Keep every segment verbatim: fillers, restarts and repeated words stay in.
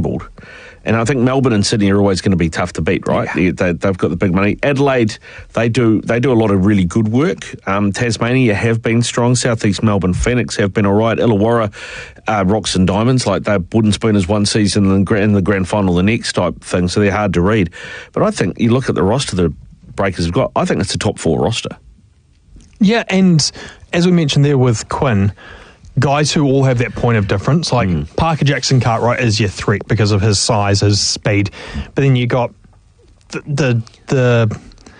assembled. And I think Melbourne and Sydney are always going to be tough to beat, right? Yeah. They, they've got the big money. Adelaide, they do they do a lot of really good work. Um, Tasmania have been strong. Southeast Melbourne Phoenix have been all right. Illawarra, uh, Rocks and Diamonds, like they're wooden spooners one season and in the grand final the next type thing, so they're hard to read. But I think you look at the roster the Breakers have got, I think it's a top four roster. Yeah, and as we mentioned there with Quinn, guys who all have that point of difference, like mm. Parker Jackson Cartwright is your threat because of his size, his speed, but then you got the the, the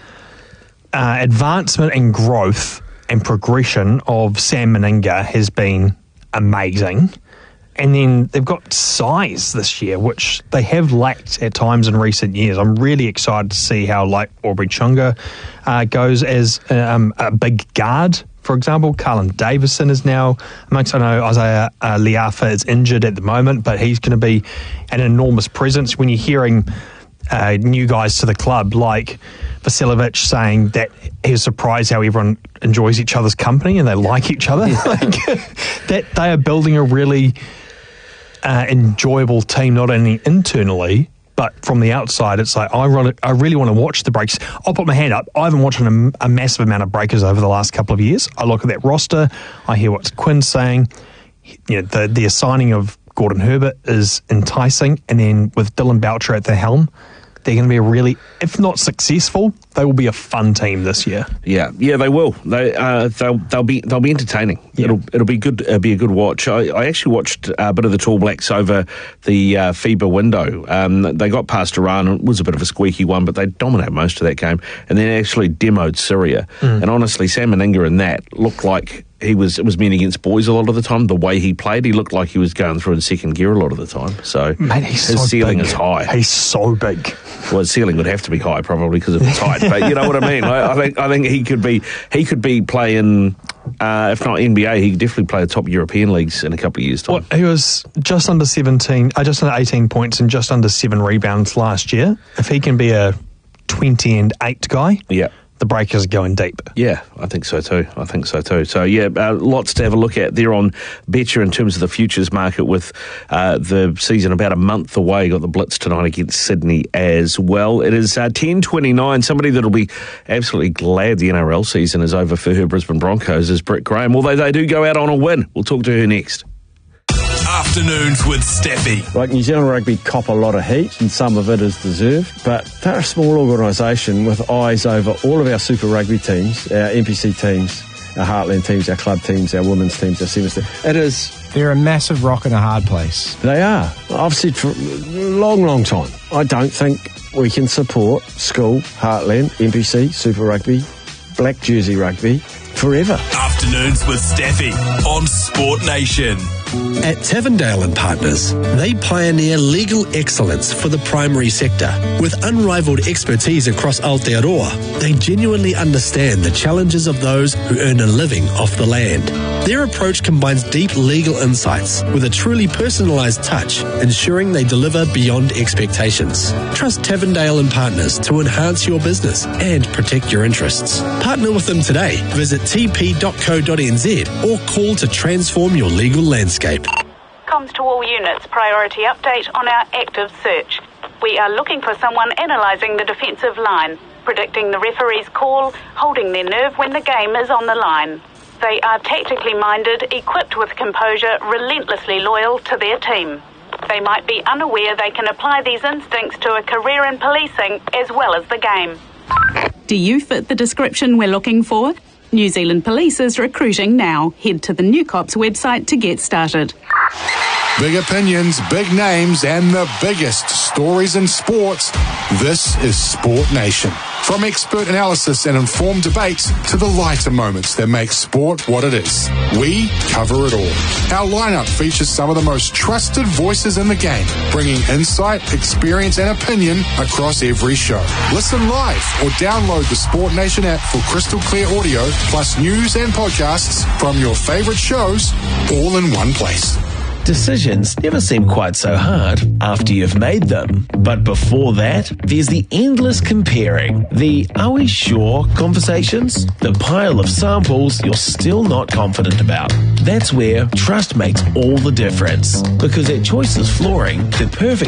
uh, advancement and growth and progression of Sam Meninga has been amazing. And then they've got size this year, which they have lacked at times in recent years. I'm really excited to see how like Aubrey Chunga uh, goes as um, a big guard. For example, Carlin Davison is now amongst, I know Isaiah uh, Liafa is injured at the moment, but he's going to be an enormous presence. When you're hearing uh, new guys to the club like Vasiljevic saying that he was surprised how everyone enjoys each other's company and they like each other, yeah. like, that they are building a really uh, enjoyable team, not only internally, but from the outside, it's like, I really, I really want to watch the Breakers. I'll put my hand up. I haven't watched a, a massive amount of Breakers over the last couple of years. I look at that roster. I hear what Quinn's saying. You know, the, the assigning of Gordon Herbert is enticing. And then with Dylan Boucher at the helm, they're going to be a really, if not successful, they will be a fun team this year. Yeah, yeah, they will. They uh, they'll they'll be they'll be entertaining. Yeah. It'll it'll be good. It'll be a good watch. I, I actually watched a bit of the Tall Blacks over the uh, FIBA window. Um, they got past Iran. It was a bit of a squeaky one, but they dominated most of that game, and then actually demoed Syria. Mm. And honestly, Sam Meninga in that looked like he was it was men against boys a lot of the time. The way he played, he looked like he was going through in second gear a lot of the time. So Mate, he's his so ceiling big. is high. He's so big. Well, his ceiling would have to be high probably because of his height. But you know what I mean. I, I think I think he could be he could be playing uh, if not N B A, he could definitely play the top European leagues in a couple of years' time. Well, he was just under seventeen, uh, just under eighteen points and just under seven rebounds last year. If he can be a twenty and eight guy, yeah. The Breakers are going deep. Yeah, I think so too. I think so too. So, yeah, uh, lots to have a look at there on Betcha in terms of the futures market with uh, the season about a month away. Got the Blitz tonight against Sydney as well. It is uh, ten twenty-nine. Somebody that'll be absolutely glad the N R L season is over for her Brisbane Broncos is Britt Graham, although they do go out on a win. We'll talk to her next. Afternoons with Steffi. Like New Zealand Rugby cop a lot of heat, and some of it is deserved, but they're a small organisation with eyes over all of our Super Rugby teams, our N P C teams, our Heartland teams, our club teams, our women's teams, our sevens teams. It is... They're a massive rock in a hard place. They are. I've said for a long, long time, I don't think we can support school, Heartland, N P C, Super Rugby, Black Jersey Rugby forever. Afternoons with Steffi on Sport Nation. At Tavendale and Partners, they pioneer legal excellence for the primary sector. With unrivaled expertise across Aotearoa, they genuinely understand the challenges of those who earn a living off the land. Their approach combines deep legal insights with a truly personalised touch, ensuring they deliver beyond expectations. Trust Tavendale and Partners to enhance your business and protect your interests. Partner with them today. Visit t p dot co dot n z or call to transform your legal landscape. Comms to all units, priority update on our active search. We are looking for someone analysing the defensive line, predicting the referee's call, holding their nerve when the game is on the line. They are tactically minded, equipped with composure, relentlessly loyal to their team. They might be unaware they can apply these instincts to a career in policing as well as the game. Do you fit the description we're looking for? New Zealand Police is recruiting now. Head to the New Cops website to get started. Big opinions, big names, and the biggest stories in sports. This is Sport Nation. From expert analysis and informed debates to the lighter moments that make sport what it is, we cover it all. Our lineup features some of the most trusted voices in the game, bringing insight, experience, and opinion across every show. Listen live or download the Sport Nation app for crystal clear audio, plus news and podcasts from your favorite shows, all in one place. Decisions never seem quite so hard after you've made them. But before that, there's the endless comparing, the are we sure conversations, the pile of samples you're still not confident about. That's where trust makes all the difference. Because at Choices Flooring, the perfect